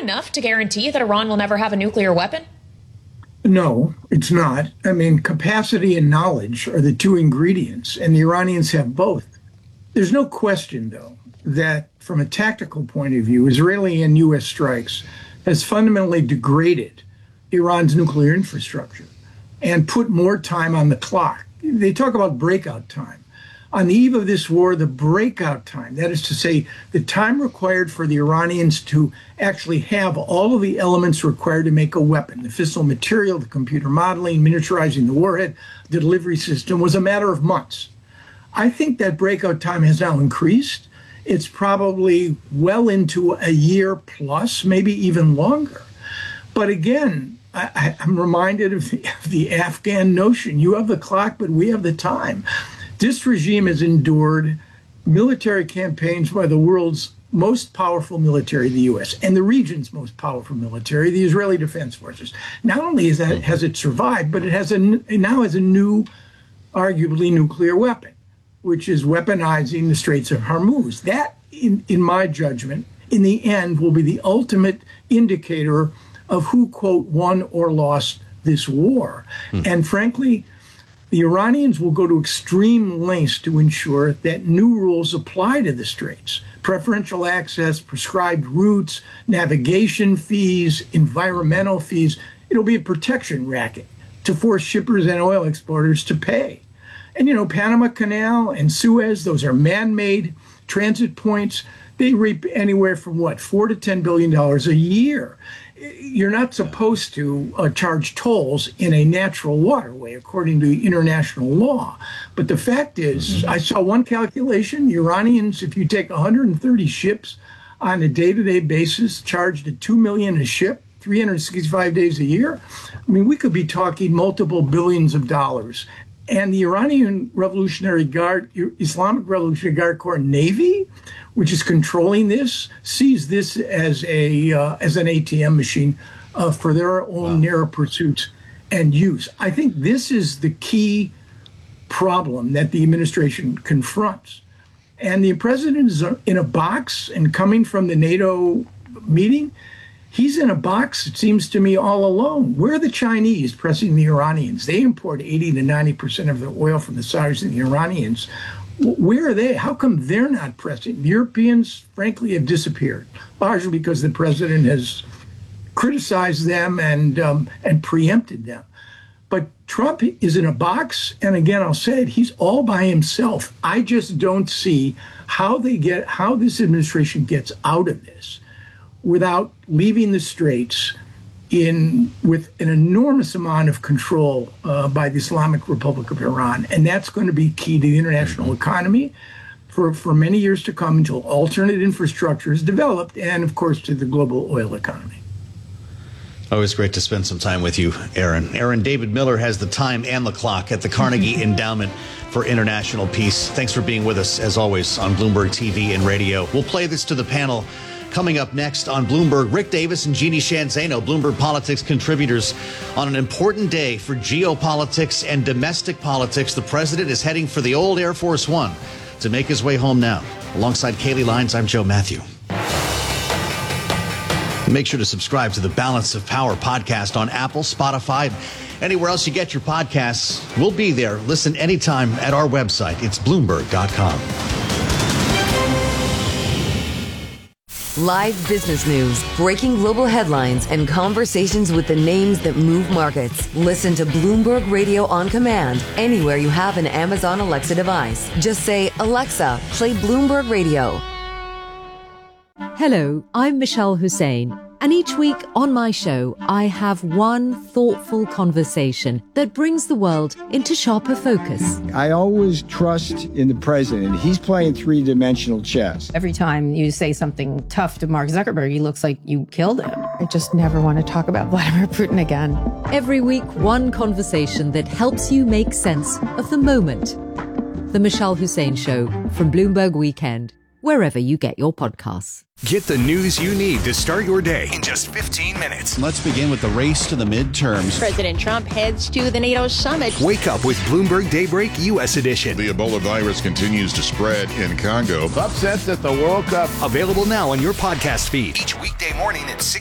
enough to guarantee that Iran will never have a nuclear weapon? No, it's not. I mean, capacity and knowledge are the two ingredients, and the Iranians have both. There's no question, though, that from a tactical point of view, Israeli and U.S. strikes has fundamentally degraded Iran's nuclear infrastructure and put more time on the clock. They talk about breakout time. On the eve of this war, the breakout time, that is to say, the time required for the Iranians to actually have all of the elements required to make a weapon, the fissile material, the computer modeling, miniaturizing the warhead, the delivery system, was a matter of months. I think that breakout time has now increased. It's probably well into a year plus, maybe even longer. But again, I'm reminded of the Afghan notion. You have the clock, but we have the time. This regime has endured military campaigns by the world's most powerful military, the U.S., and the region's most powerful military, the Israeli Defense Forces. Not only has it survived, but it now has a new, arguably nuclear weapon, which is weaponizing the Straits of Hormuz. That, in my judgment, in the end, will be the ultimate indicator of who, quote, won or lost this war. And frankly, the Iranians will go to extreme lengths to ensure that new rules apply to the Straits. Preferential access, prescribed routes, navigation fees, environmental fees. It'll be a protection racket to force shippers and oil exporters to pay. And, you know, Panama Canal and Suez, those are man-made transit points. They reap anywhere from, $4 to $10 billion a year. You're not supposed to charge tolls in a natural waterway, according to international law. But the fact is, I saw one calculation, the Iranians, if you take 130 ships on a day-to-day basis, charged at $2 million a ship, 365 days a year, I mean, we could be talking multiple billions of dollars. And the Iranian Revolutionary Guard, Islamic Revolutionary Guard Corps Navy, which is controlling this, sees this as an ATM machine for their own narrow pursuits and use. I think this is the key problem that the administration confronts. And the president is in a box, and coming from the NATO meeting, he's in a box, it seems to me, all alone. Where are the Chinese pressing the Iranians? They import 80 to 90% of their oil from the Saudis and the Iranians. Where are they? How come they're not pressing? The Europeans, frankly, have disappeared, largely because the president has criticized them and preempted them. But Trump is in a box, and again, I'll say it, he's all by himself. I just don't see how this administration gets out of this without leaving the Straits with an enormous amount of control by the Islamic Republic of Iran. And that's going to be key to the international economy for many years to come until alternate infrastructure is developed, and, of course, to the global oil economy. Always great to spend some time with you, Aaron. Aaron David Miller has the time and the clock at the Carnegie Endowment for International Peace. Thanks for being with us, as always, on Bloomberg TV and radio. We'll play this to the panel coming up next on Bloomberg. Rick Davis and Jeannie Sheehan Zaino, Bloomberg Politics contributors, on an important day for geopolitics and domestic politics. The president is heading for the old Air Force One to make his way home now. Alongside Kaylee Lyons, I'm Joe Matthew. Make sure to subscribe to the Balance of Power podcast on Apple, Spotify, anywhere else you get your podcasts. We'll be there. Listen anytime at our website. It's Bloomberg.com. Live business news, breaking global headlines, and conversations with the names that move markets. Listen to Bloomberg Radio on command anywhere you have an Amazon Alexa device. Just say, Alexa, play Bloomberg Radio. Hello, I'm Michelle Hussein, and each week on my show, I have one thoughtful conversation that brings the world into sharper focus. I always trust in the president. He's playing three-dimensional chess. Every time you say something tough to Mark Zuckerberg, he looks like you killed him. I just never want to talk about Vladimir Putin again. Every week, one conversation that helps you make sense of the moment. The Michelle Hussein Show from Bloomberg Weekend, wherever you get your podcasts. Get the news you need to start your day in just 15 minutes. Let's begin with the race to the midterms. President Trump heads to the NATO summit. Wake up with Bloomberg Daybreak U.S. edition. The Ebola virus continues to spread in Congo. Upsets at the World Cup. Available now on your podcast feed. Each weekday morning at 6